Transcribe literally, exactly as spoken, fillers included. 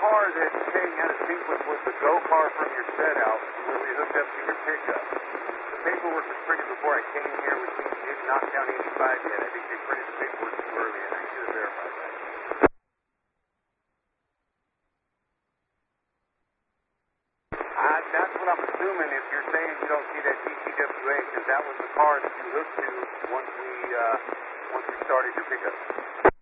car that Kay had a sequence was the go car from your set out where we hooked up to your pickup. The paperwork was printed before I came here, which means you didn't knock down eighty-five yet. I think they printed the paperwork too early, and I should have verified that. Uh, that's what I'm assuming if you're saying you don't see that T C W A, because that was the car that you hooked to once we, uh, once we started your pickup.